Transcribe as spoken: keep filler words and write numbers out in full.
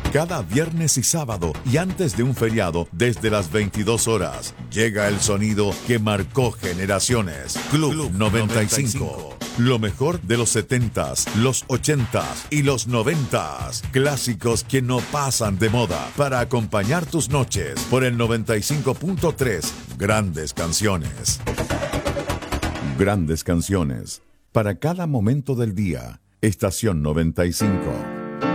Cada viernes y sábado y antes de un feriado desde las veintidós horas llega el sonido que marcó generaciones. Club, Club noventa y cinco. Lo mejor de los setentas, los ochentas y los noventas. Clásicos que no pasan de moda para acompañar tus noches por el noventa y cinco punto tres. Grandes canciones. Grandes canciones. Para cada momento del día. Estación noventa y cinco.